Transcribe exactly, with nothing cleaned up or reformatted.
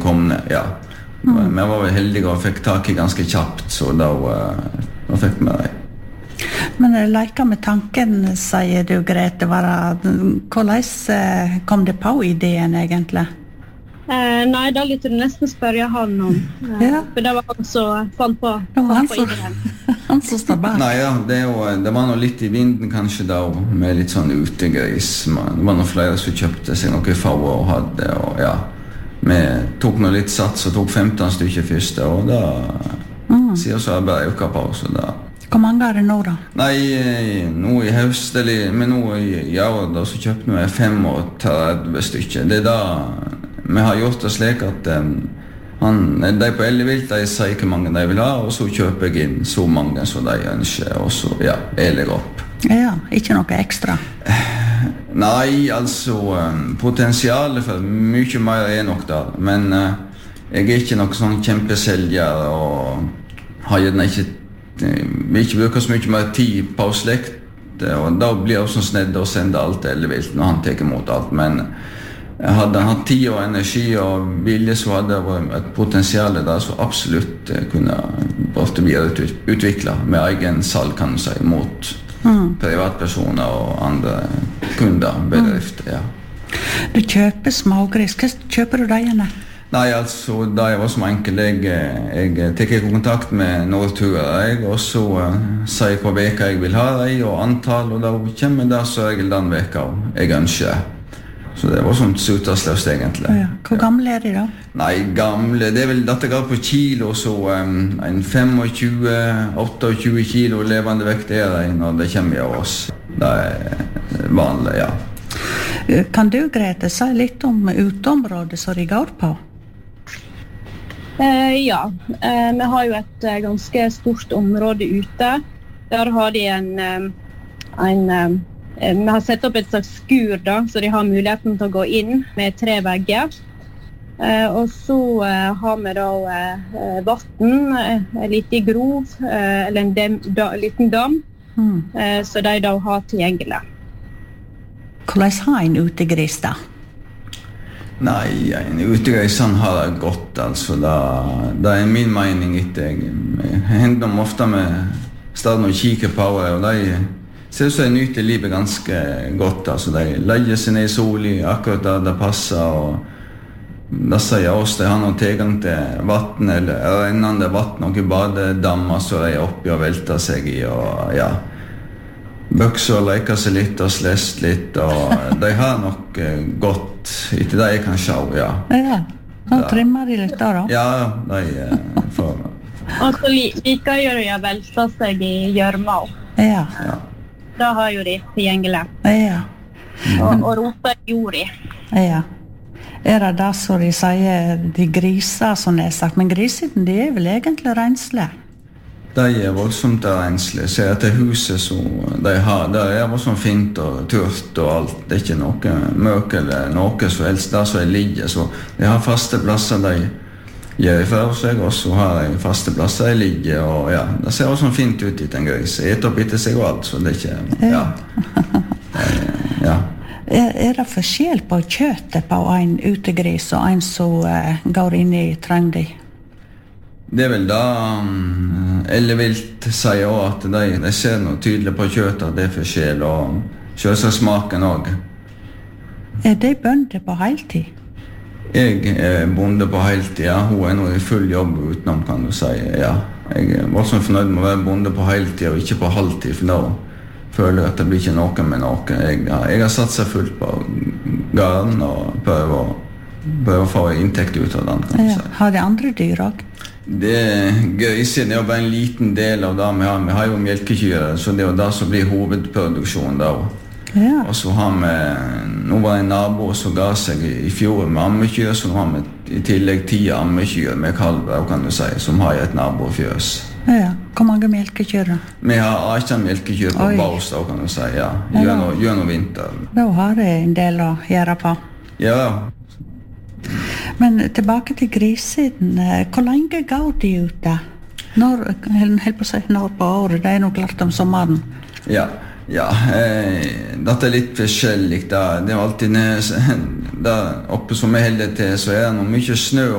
kom ned, ja. Mm. Men jeg var vel heldig og fikk tak i ganske kjapt, så da, da fikk vi det. Men leker med tanken, sier du, Grete, var det, hvordan kom det på ideen egentlig? Eh, nei, da lytte du nesten spørre han om, eh, ja. For det var han som fant på, det var han på ideen. Han som stod bak. Nei, ja, det, jo, det var noe litt i vinden kanskje da, med litt sånn utegris. Det var noen flere som kjøpte seg noe få og hadde, og ja. Vi tok noe litt sats og tok femten stykker først, og da mm. sier så jeg bare øka på, så da. Hvor mange er det nå da? Nei, nå i høst, eller, men nå i år da, så kjøpte vi femogtredve stykker. Det er da vi har gjort det slik at um, han, de på Ellevilt, de sier hvor mange de vil ha, og så kjøper jeg inn så mange som de ønsker, og så, ja, jeg legger opp. Ja, ikke noe ekstra? Nei, altså, um, potensialet for mye mer er nok der, men uh, jeg er ikke noe sånn kjempeselger, og har gjerne ikke, vil ikke bruke så mye mer tid på slekt, og da blir jeg også snedd å sende alt til Ellevilt når han tar imot alt, men hadde han hatt tid og energi og vilje, så hadde det vært et potensial der som absolutt kunne vært videreutviklet med egen salg, kan du si, mot mm. privatpersoner og andre kunder, bedrifter, ja. Du kjøper smågris. Hva kjøper du deg igjen? Nei, altså, da jeg var som enkel, jeg, jeg tek kontakt med Norturer, jeg, og så uh, sier jeg hva veka jeg vil ha deg, og antall, og da kommer det så regel den veka jeg ønsker. Så det var sånt suttasløst egentlig. Ja. Hvor gamle er de da? Nei, gamle, det er vel dette går på kilo, så um, en tjuefem, tjueåtte kilo levende vekt er det når det kommer av oss. Det er vanlig, ja. Kan du, Grete, si litt om uteområdet som de går på? Eh, ja, eh, vi har jo et eh, ganske stort område ute. Der har de en, en vi har sett opp et slags skur da, så de har muligheten til å gå inn med tre vegger. Eh, og så eh, har vi da eh, vatten, eh, en liten grov, eh, eller en dem, da, liten dam, mm. eh, så de da har tilgjengelig. Hvordan har en utegris da? Nei, en utegris han har det godt, altså. Da, det er min mening etter. Jeg hender dem ofte med stedet og kikker på det, og de ser ut som de nyter livet ganske godt, altså. De legger seg ned i solen akkurat der det passer, og da sier oss de har noen tilgang til vatten, eller rennende vatten, noen badedammer så de er oppi og velter seg i, og ja, bøkser og leker seg litt og slest litt, og de har nok godt etter det jeg kan se, ja. Ja, da trimmer de litt da da? Ja, de får... Og så liker jo de å velte seg i gjørma. Ja. Ja. Da har jo de tilgjengelig. Ja. Og, og roter jord i. Ja. Er det da så de sier de griser, som det er sagt, men grisene, de er vel egentlig renslige? De er voldsomt renslige. Ser jeg til huset som de har, det er voldsomt fint og tørt og alt. Det er ikke noe mørk eller noe så helst der som de ligger. Så de har faste plasser de gjør for seg, og så har de faste plasser de ligger, og ja, det ser også fint ut i den gris. Jeg etter opp etter seg og alt, så det er ikke, ja. ja. Er, er det forskjell på kjøttet på en utegris og en som uh, går inn i trøndi? Det er vel da um, Ellevilt sier også at de, de ser noe tydelig på kjøttet, at det er forskjell, og kjøser smaken også. Er det bønder på heltid? Jeg er bonde på heltid, ja. Hun er nå i full jobb utenom, kan du si, ja. Jeg var så fornøyd med å være bonde på heltid og ikke på halvtid, for da føler jeg at det blir ikke noe med noe. Jeg, jeg har satt seg fullt på garden og prøver å, prøver å få inntekt ut av den, kan du si. Ja. Har de andre dyr også? Det grisen er jo bare en liten del av det vi har. Vi har jo melkekyr, så det er jo det som blir hovedproduksjonen da. Ja. Og så har vi, nå var det en nabo som ga seg i fjor med ammekyr, så nå har vi i tillegg ti ammekyr med kalver, kan du si, som har et nabofjøs. Ja, hvor mange melkekyr da? Vi har atten melkekyr på baus, kan du si, ja, gjennom, gjennom vinteren. Da har det en del å gjøre på. Ja. Men tilbake til grisen, hvor lenge går de ute? Når, helt på å si, når på året, det er nok klart om sommeren. Ja. Ja, eh, dette er litt forskjellig da. Det er alltid nede, da, oppe som jeg heldig til, så er det noe mye snø